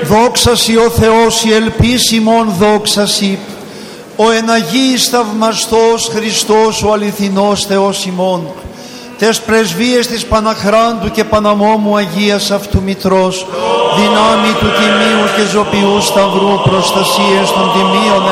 Δόξασι ο Θεός, η ελπίς ημών δόξασι, ο εν Αγίης θαυμαστός Χριστός, ο αληθινός Θεός ημών, τες πρεσβείες της Παναχράντου και Παναμόμου Αγίας αυτού Μητρός, δυνάμει του Τιμίου και Ζωπιού Σταυρού, προστασίες των Τιμίων